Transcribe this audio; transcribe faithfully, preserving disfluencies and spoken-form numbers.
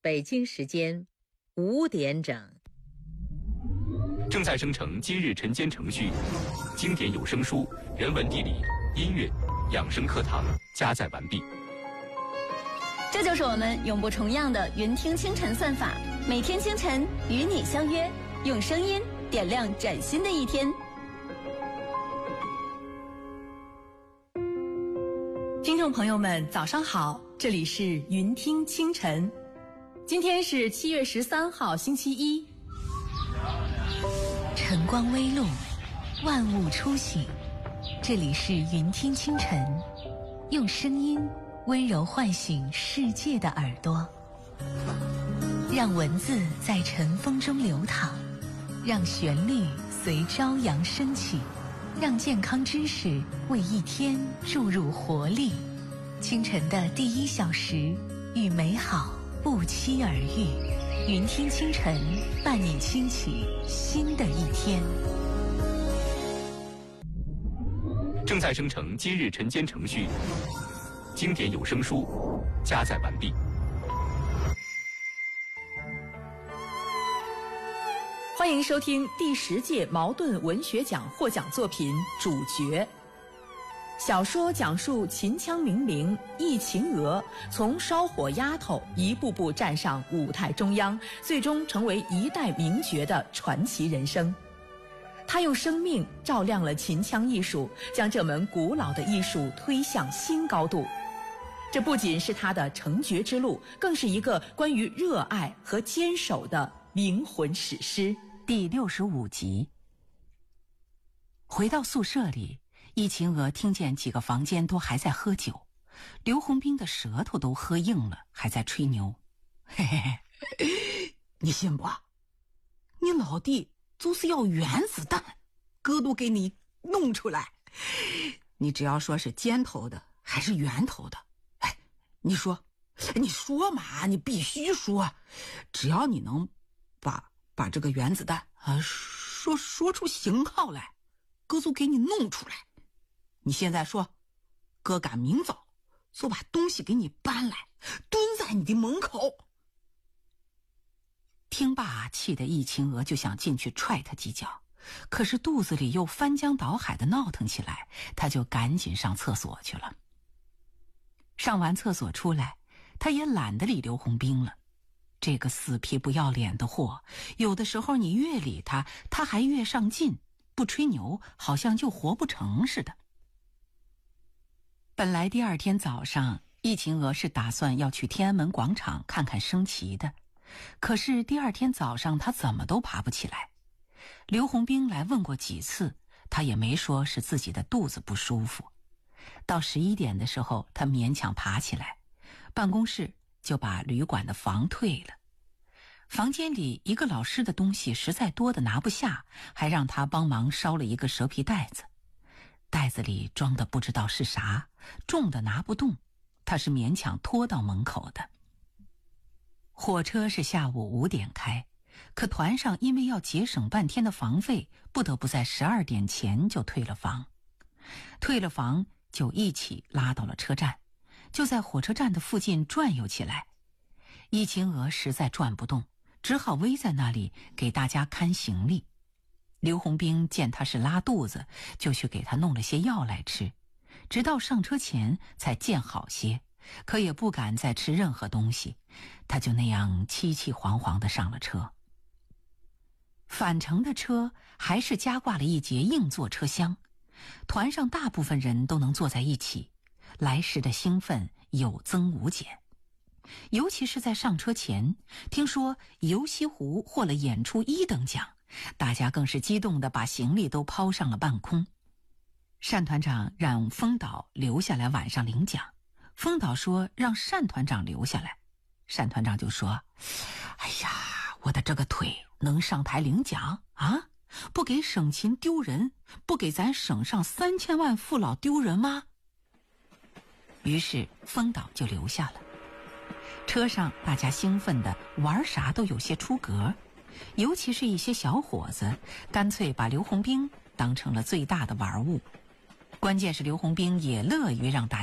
北京时间五点整。 正在生成今日晨间程序，经典有声书、人文地理、音乐、养生课堂加载完毕。 这就是我们永不重样的云听清晨算法，每天清晨与你相约，用声音点亮崭新的一天。 听众朋友们，早上好，这里是云听清晨。今天是七月十三号，星期一。 晨光微露，万物初醒。这里是云听清晨，用声音温柔唤醒世界的耳朵，让文字在晨风中流淌，让旋律随朝阳升起，让健康知识为一天注入活力。清晨的第一小时，与美好不期而遇。云听清晨，伴你轻启新的一天。 正在生成今日晨间程序，经典有声书加载完毕。 欢迎收听第十届茅盾文学奖获奖作品《主角》。小说讲述秦腔名伶易秦娥从烧火丫头一步步站上舞台中央，最终成为一代名角的传奇人生。她用生命照亮了秦腔艺术，将这门古老的艺术推向新高度。这不仅是她的成角之路，更是一个关于热爱和坚守的灵魂史诗。 第六十五集。回到宿舍里，易秦娥听见几个房间都还在喝酒，刘洪斌的舌头都喝硬了，还在吹牛。 嘿嘿嘿，你信不？你老弟就是要原子弹，哥都给你弄出来。你只要说是尖头的还是圆头的，哎，你说，你说嘛，你必须说，只要你能把把这个原子弹啊说说出型号来，哥就给你弄出来。你现在说，哥赶明早就把东西给你搬来，蹲在你的门口。 听罢，气得易秦娥就想进去踹他几脚，可是肚子里又翻江倒海的闹腾起来，他就赶紧上厕所去了。上完厕所出来，他也懒得理刘洪斌了。这个死皮不要脸的货，有的时候你越理他，他还越上劲，不吹牛好像就活不成似的。本来第二天早上，易秦娥是打算要去天安门广场看看升旗的，可是第二天早上她怎么都爬不起来。刘洪斌来问过几次，她也没说是自己的肚子不舒服。到十一点的时候，她勉强爬起来，办公室就把旅馆的房退了。房间里一个老师的东西实在多得拿不下，还让他帮忙烧了一个蛇皮袋子。袋子里装的不知道是啥，重的拿不动，他是勉强拖到门口的。火车是下午五点开，可团上因为要节省半天的房费，不得不在十二点前就退了房。退了房就一起拉到了车站，就在火车站的附近转悠起来。易秦娥实在转不动，只好偎在那里给大家看行李。刘洪斌见他是拉肚子，就去给他弄了些药来吃，直到上车前才见好些，可也不敢再吃任何东西，他就那样凄凄惶惶地上了车。返程的车还是加挂了一节硬座车厢，团上大部分人都能坐在一起，来时的兴奋有增无减。尤其是在上车前，听说游西湖获了演出一等奖，大家更是激动地把行李都抛上了半空。单团长让封导留下来晚上领奖，封导说让单团长留下来，单团长就说：哎呀，我的这个腿能上台领奖啊？不给省勤丢人，不给咱省上三千万父老丢人吗？于是封导就留下了。车上大家兴奋的玩啥都有些出格，尤其是一些小伙子，干脆把刘洪斌当成了最大的玩物。关键是刘洪斌也乐于让大家